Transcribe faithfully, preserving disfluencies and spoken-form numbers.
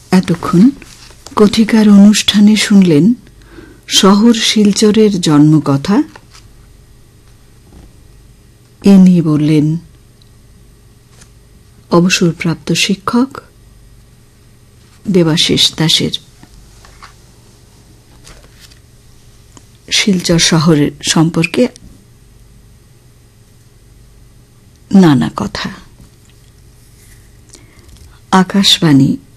এতক্ষণ কথিকার অনুষ্ঠানে শুনলেন শহর শিলচরের জন্মকথা। এ নিয়ে বললেন অবসরপ্রাপ্ত শিক্ষক দেবাশিস দাসের। শিলচর শহরের সম্পর্কে নানা কথা। আকাশবাণী